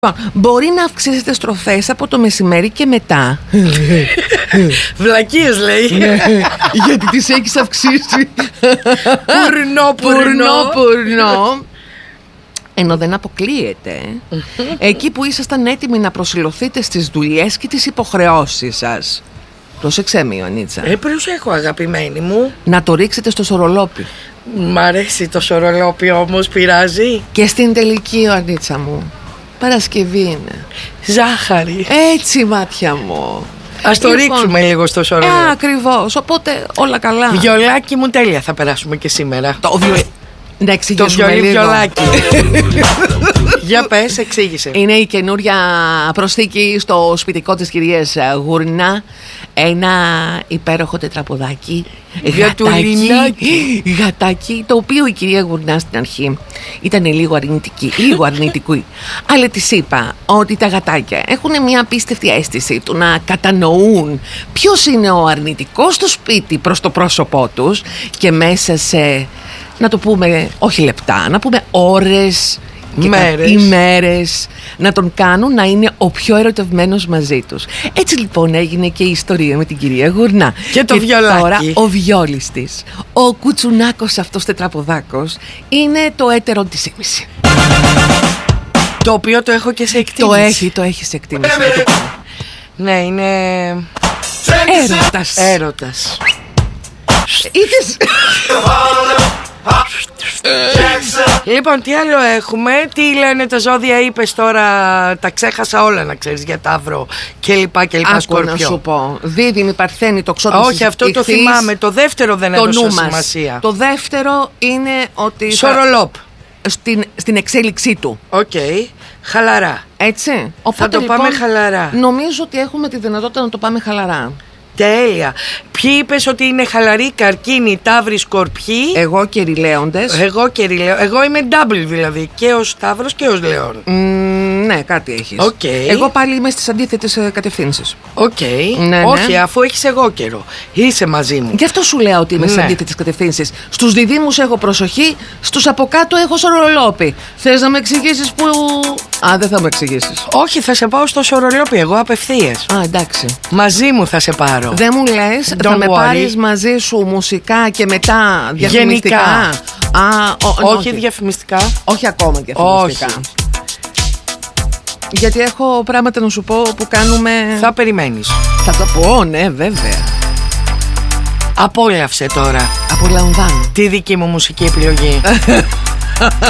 Μπορεί να αυξήσετε στροφές από το μεσημέρι και μετά. Βλακίες λέει. Γιατί τις έχεις αυξήσει. Πουρνό. Ενώ δεν αποκλείεται εκεί που ήσασταν έτοιμοι να προσηλωθείτε στις δουλειές και τις υποχρεώσεις σας. Πρόσεξε με, Ιωαννίτσα. Προσέχω, αγαπημένη μου. Να το ρίξετε στο σορολόπι. Μ' αρέσει το σορολόπι όμως, πειράζει. Και στην τελική, Ιωαννίτσα μου, Παρασκευή είναι. Ζάχαρη. Έτσι, μάτια μου. Ας το ρίξουμε λίγο στο σορολόπι. Ακριβώς, οπότε όλα καλά. Βιολάκι μου, τέλεια θα περάσουμε και σήμερα. Να εξηγήσουμε λίγο. Βιολάκι. Για πες, εξήγησε. Είναι η καινούρια προσθήκη στο σπιτικό της κυρίας Γουρνά. Ένα υπέροχο τετραποδάκι γατάκι, το οποίο η κυρία Γουρνά στην αρχή ήταν λίγο αρνητική. Αλλά της είπα ότι τα γατάκια έχουν μια απίστευτη αίσθηση του να κατανοούν ποιος είναι ο αρνητικός στο σπίτι προς το πρόσωπό τους, και μέσα σε, να το πούμε, όχι λεπτά, να πούμε ώρες, ημέρες, να τον κάνουν να είναι ο πιο ερωτευμένος μαζί τους. Έτσι λοιπόν έγινε και η ιστορία με την κυρία Γουρνά. Και το βιολάκι. Τώρα ο βιόλης της, ο κουτσουνάκος αυτός τετραποδάκος, είναι το έτερο της ήμιση. Το οποίο το έχω και σε εκτίμηση. Το έχει σε εκτίμηση. Ναι, είναι έρωτας. Είδες. Λοιπόν, τι άλλο έχουμε? Τι λένε τα ζώδια? Είπες τώρα, τα ξέχασα όλα, να ξέρεις, για Ταύρο και λοιπά και λοιπά. Σκορπιό. Να σου πω, Δίδυμη, Παρθένη, Τοξότη. Όχι, αυτό το θυμάμαι. Το δεύτερο δεν έδωσα σημασία. Το δεύτερο είναι ότι Σορολόπ. Στην εξέλιξή του. Οκ, χαλαρά. Έτσι. Οπότε, θα το πάμε χαλαρά. Νομίζω ότι έχουμε τη δυνατότητα να το πάμε χαλαρά. Τέλεια. Ποιοι είπες ότι είναι χαλαροί? Καρκίνοι, Ταύροι, Σκορπιοί. Εγώ και Ρηλέοντες. Εγώ είμαι double δηλαδή. Και ως Ταύρος και ως Λέων. Ναι, κάτι έχεις. Okay. Εγώ πάλι είμαι στις αντίθετες κατευθύνσεις. Ναι. Όχι, αφού έχεις εγώ καιρό. Είσαι μαζί μου. Γι' αυτό σου λέω ότι είμαι στις αντίθετες κατευθύνσεις. Στους διδύμους έχω προσοχή, στους από κάτω έχω σορολόπι. Θες να με εξηγήσεις που... δεν θα με εξηγήσεις. Όχι, θα σε πάω στο σορολόπι, εγώ απευθείας. Εντάξει. Μαζί μου θα σε πάρω. Δεν μου λες, θα με πάρεις μαζί σου μουσικά και μετά διαφημιστικά? Όχι διαφημιστικά. Όχι ακόμα διαφημιστικά. Όχι. Γιατί έχω πράγματα να σου πω που κάνουμε. Θα περιμένεις. Θα το πω, ναι, βέβαια. Απόλαυσε τώρα. Απολαμβάνω τη δική μου μουσική επιλογή.